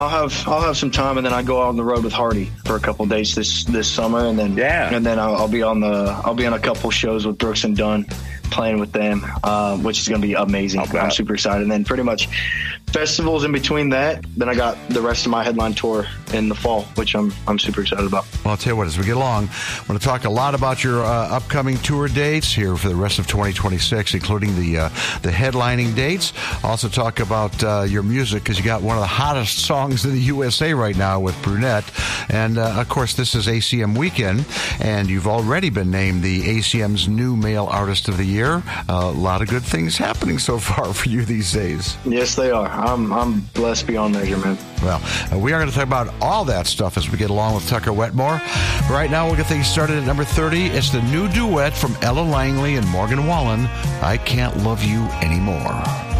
I'll have some time, and then I go out on the road with Hardy for a couple of days this summer, and then I'll be on a couple shows with Brooks and Dunn, playing with them, which is going to be amazing. I'm super excited. And then pretty much festivals in between that. Then I got the rest of my headline tour in the fall, which I'm super excited about. Well, I'll tell you what, as we get along, I want to talk a lot about your upcoming tour dates here for the rest of 2026, including the headlining dates. Also talk about your music, because you got one of the hottest songs in the USA right now with Brunette. And, of course, this is ACM weekend, and you've already been named the ACM's new male artist of the year. A lot of good things happening so far for you these days. Yes, they are. I'm blessed beyond measure, man. Well, we are going to talk about all that stuff as we get along with Tucker Wetmore. Right now, we'll get things started at number 30. It's the new duet from Ella Langley and Morgan Wallen, I Can't Love You Anymore.